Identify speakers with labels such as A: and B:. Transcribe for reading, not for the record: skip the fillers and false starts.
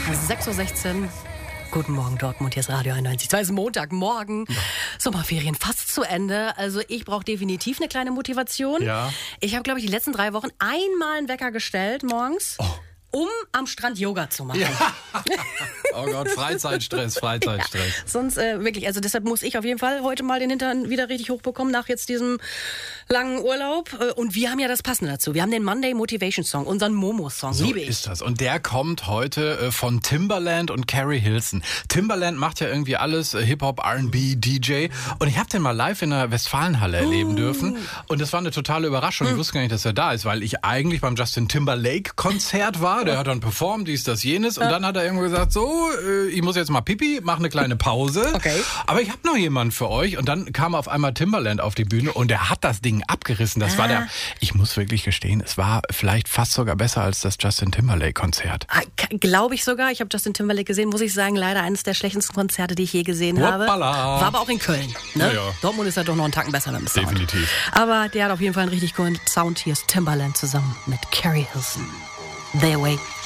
A: 6:16 Uhr. Guten Morgen, Dortmund, hier ist Radio 91. Es ist Montagmorgen, Sommerferien fast zu Ende. Also ich brauche definitiv eine kleine Motivation.
B: Ja.
A: Ich habe, glaube ich, die letzten 3 Wochen einmal einen Wecker gestellt morgens, um am Strand Yoga zu machen.
B: Ja. Oh Gott, Freizeitstress.
A: Sonst wirklich, also deshalb muss ich auf jeden Fall heute mal den Hintern wieder richtig hochbekommen nach jetzt diesem langen Urlaub. Und wir haben ja das Passende dazu. Wir haben den Monday Motivation Song, unseren Momo-Song.
B: So
A: Liebe ich.
B: ist das. Und der kommt heute von Timbaland und Carrie Hilson. Timbaland macht ja irgendwie alles, Hip-Hop, R&B, DJ. Und ich habe den mal live in der Westfalenhalle erleben dürfen. Und das war eine totale Überraschung. Ich wusste gar nicht, dass er da ist, weil ich eigentlich beim Justin Timberlake-Konzert war. Der hat dann performt, dies, das, jenes. Und dann hat er irgendwo gesagt, so, ich muss jetzt mal Pipi, mach eine kleine Pause.
A: Okay.
B: Aber ich habe noch jemanden für euch. Und dann kam auf einmal Timbaland auf die Bühne und der hat das Ding abgerissen. Das war ich muss wirklich gestehen, es war vielleicht fast sogar besser als das Justin Timberlake-Konzert.
A: Glaube ich sogar. Ich habe Justin Timberlake gesehen, muss ich sagen, leider eines der schlechtesten Konzerte, die ich je gesehen habe.
B: Hoppala.
A: War aber auch in Köln. Ne?
B: Ja.
A: Dortmund ist ja doch noch einen Tacken besser mit dem Sound.
B: Definitiv.
A: Aber der hat auf jeden Fall einen richtig coolen Sound. Hier ist Timbaland zusammen mit Carrie Hilson. Their Way.